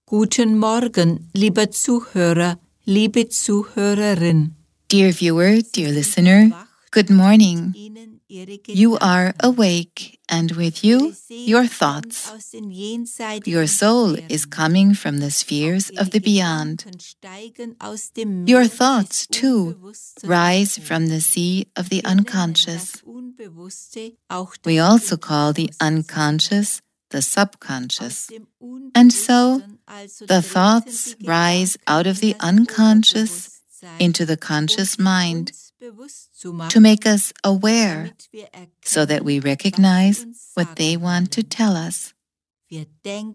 Guten Morgen, lieber Zuhörer, liebe Zuhörerin. Dear viewer, dear listener, good morning. You are awake, and with you, your thoughts. Your soul is coming from the spheres of the beyond. Your thoughts, too, rise from the sea of the unconscious. We also call the unconscious the subconscious. And so, the thoughts rise out of the unconscious into the conscious mind to make us aware so that we recognize what they want to tell us. We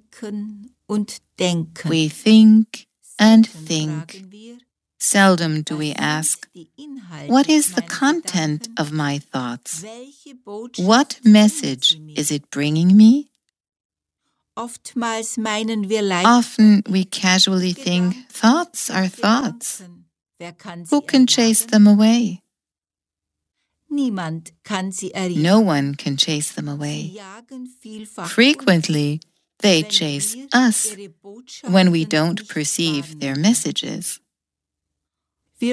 think and think. Seldom do we ask, what is the content of my thoughts? What message is it bringing me? Often we casually think, thoughts are thoughts. Who can chase them away? No one can chase them away. Frequently, they chase us when we don't perceive their messages. We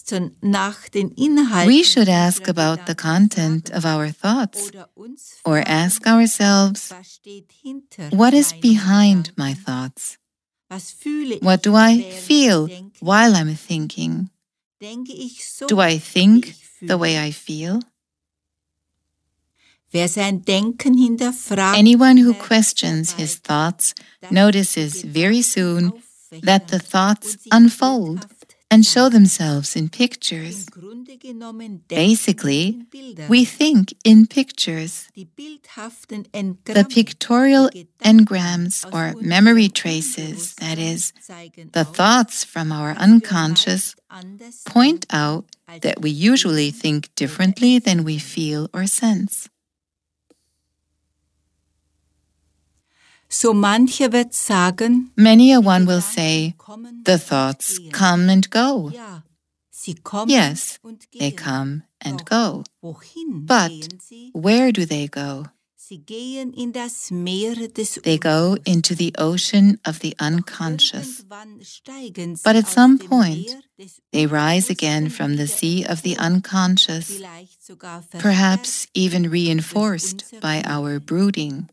should ask about the content of our thoughts, or ask ourselves, what is behind my thoughts? What do I feel while I'm thinking? Do I think the way I feel? Anyone who questions his thoughts notices very soon that the thoughts unfold and show themselves in pictures. Basically, we think in pictures. The pictorial engrams or memory traces, that is, the thoughts from our unconscious, point out that we usually think differently than we feel or sense. Many a one will say, the thoughts come and go. Yes, they come and go. But where do they go? They go into the ocean of the unconscious. But at some point, they rise again from the sea of the unconscious, perhaps even reinforced by our brooding.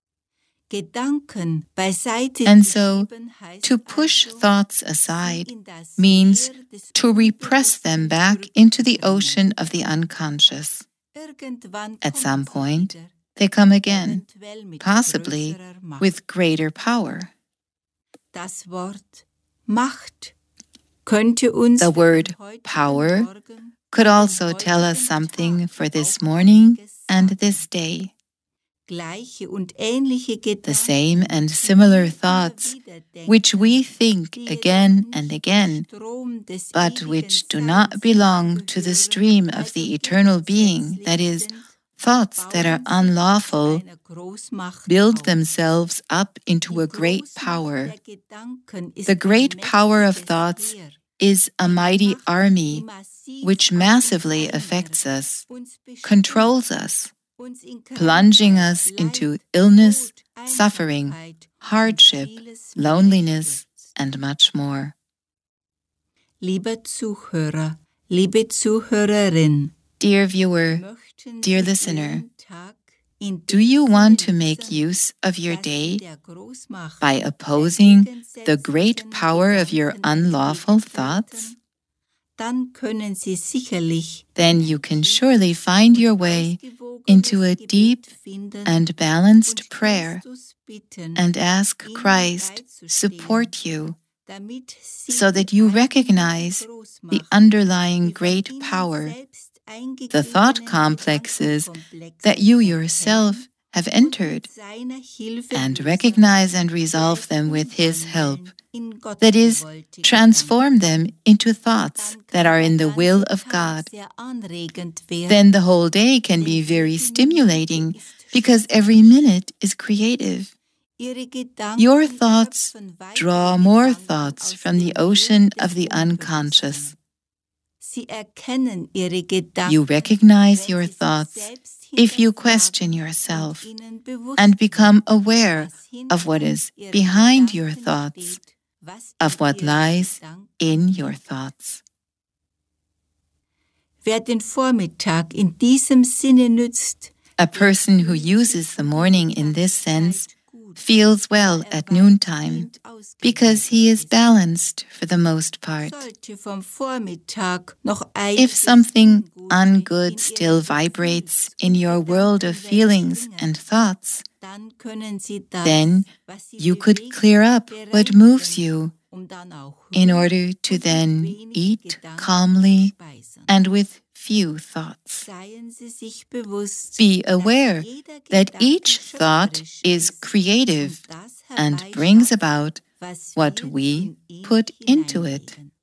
And so, to push thoughts aside means to repress them back into the ocean of the unconscious. At some point, they come again, possibly with greater power. The word power could also tell us something for this morning and this day. The same and similar thoughts, which we think again and again, but which do not belong to the stream of the eternal being, that is, thoughts that are unlawful, build themselves up into a great power. The great power of thoughts is a mighty army which massively affects us, controls us, plunging us into illness, suffering, hardship, loneliness, and much more. Lieber Zuhörer, liebe Zuhörerin, dear viewer, dear listener, do you want to make use of your day by opposing the great power of your unlawful thoughts? Then you can surely find your way into a deep and balanced prayer and ask Christ support you so that you recognize the underlying great power, the thought complexes that you yourself have entered, and recognize and resolve them with His help. That is, transform them into thoughts that are in the will of God. Then the whole day can be very stimulating because every minute is creative. Your thoughts draw more thoughts from the ocean of the unconscious. You recognize your thoughts if you question yourself and become aware of what is behind your thoughts, of what lies in your thoughts. Wer den Vormittag in diesem Sinne nützt, a person who uses the morning in this sense feels well at noontime because he is balanced for the most part. If something ungood still vibrates in your world of feelings and thoughts, then you could clear up what moves you in order to then eat calmly and with few thoughts. Be aware that each thought is creative and brings about what we put into it.